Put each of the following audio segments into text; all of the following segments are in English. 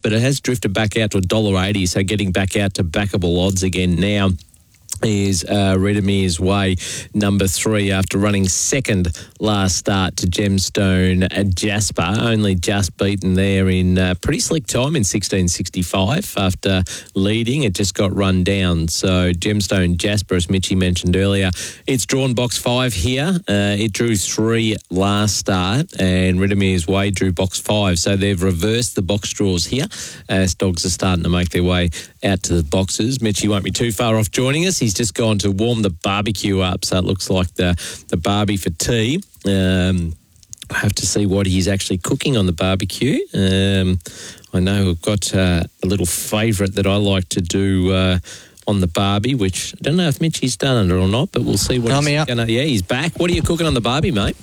but it has drifted back out to $1.80, so getting back out to backable odds again now is Redemir's Way, number 3, after running second last start to Gemstone Jasper. Only just beaten there in pretty slick time in 16:65 after leading. It just got run down. So Gemstone Jasper, as Mitchie mentioned earlier, it's drawn box 5 here. It drew 3 last start, and Redemir's Way drew box 5. So they've reversed the box draws here as dogs are starting to make their way out to the boxes. Mitchie won't be too far off joining us. He's just gone to warm the barbecue up, so it looks like the barbie for tea. I have to see what he's actually cooking on the barbecue. I know we've got a little favourite that I like to do on the barbie, which I don't know if Mitchie's done it or not, but we'll see what he's going to... Yeah, he's back. What are you cooking on the barbie, mate?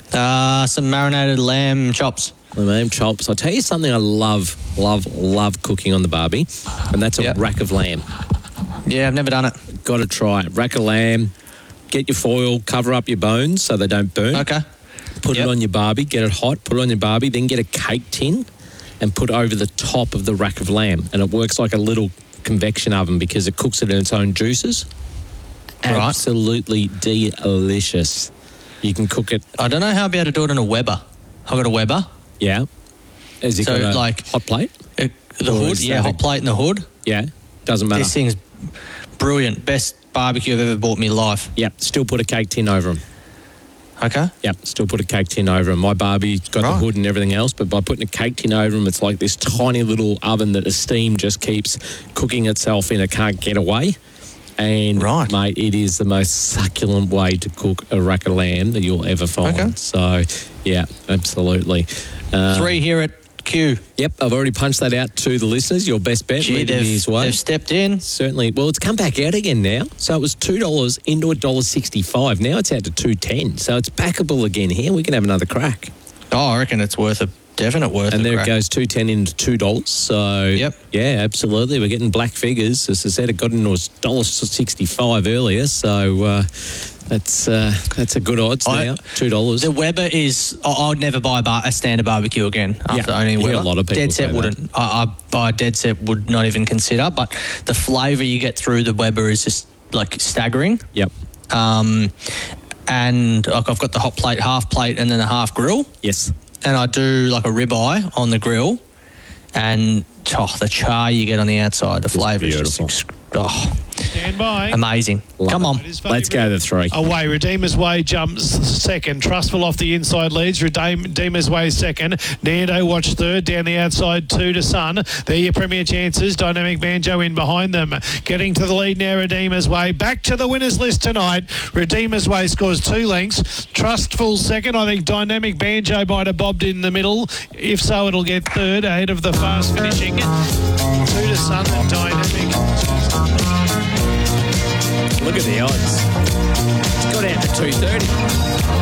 Some marinated lamb chops. Lamb chops. I'll tell you something I love cooking on the barbie, and that's a rack of lamb. Yeah, I've never done it. Got to try it. Rack of lamb, get your foil, cover up your bones so they don't burn. Okay. Put it on your barbie, get it hot, put it on your barbie, then get a cake tin and put it over the top of the rack of lamb. And it works like a little convection oven because it cooks it in its own juices. Right. Absolutely delicious. You can cook it. I don't know how I'll be able to do it in a Weber. I've got a Weber. Yeah. Has it got a hot plate? The hood, hot plate in the hood. Yeah, doesn't matter. This thing's brilliant. Best barbecue I've ever bought in my life. Yep, still put a cake tin over them. Okay. Yep, still put a cake tin over them. My Barbie's got the hood and everything else, but by putting a cake tin over them, it's like this tiny little oven that the steam just keeps cooking itself in. It can't get away. And, mate, it is the most succulent way to cook a rack of lamb that you'll ever find. Okay. So, yeah, absolutely. 3 here at Q. Yep, I've already punched that out to the listeners. Your best bet. Gee, they've stepped in. Certainly. Well, it's come back out again now. So it was $2 into $1.65. Now it's out to $2.10. So it's backable again here. We can have another crack. Oh, I reckon it's definite worth and a there crack. It goes $2.10 into $2. So, yeah, absolutely. We're getting black figures. As I said, it got into $1.65 earlier. So that's a good odds now, $2. The Weber is... I'd never buy a standard barbecue again after owning Weber. A lot of people Dead set wouldn't. I buy a Dead set would not even consider, but the flavour you get through the Weber is just, like, staggering. Yep. And I've got the hot plate, half plate, and then a half grill. Yes. And I do like a ribeye on the grill, and the char you get on the outside, the flavour is just Stand by. Amazing. Come on. Let's go to 3. Away. Redeemer's Way jumps second. Trustful off the inside leads. Redeemer's Way second. Nando watch third. Down the outside 2 to Sun. They're your premier chances. Dynamic Banjo in behind them. Getting to the lead now, Redeemer's Way. Back to the winners list tonight. Redeemer's Way scores 2 lengths. Trustful second. I think Dynamic Banjo might have bobbed in the middle. If so, it'll get third ahead of the fast finishing. 2 to Sun and Dynamic. Look at the odds. It's got out to 230.